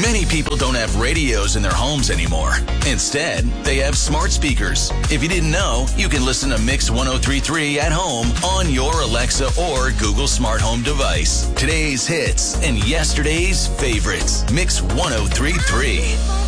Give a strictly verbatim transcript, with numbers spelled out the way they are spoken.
Many people don't have radios in their homes anymore. Instead, they have smart speakers. If you didn't know, you can listen to Mix one oh three point three at home on your Alexa or Google Smart Home device. Today's hits and yesterday's favorites. Mix one oh three point three.